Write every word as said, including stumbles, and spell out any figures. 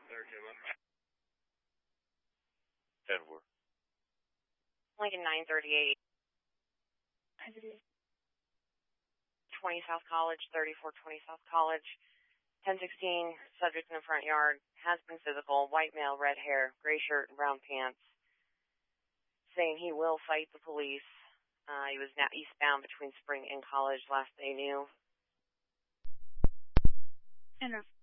ten four. Lincoln nine thirty-eight. twenty South College, thirty-four twenty South College. ten sixteen, subject in the front yard, has been physical, white male, red hair, gray shirt, and brown pants. Saying he will fight the police. Uh, he was now eastbound between Spring and College last they knew. Enter.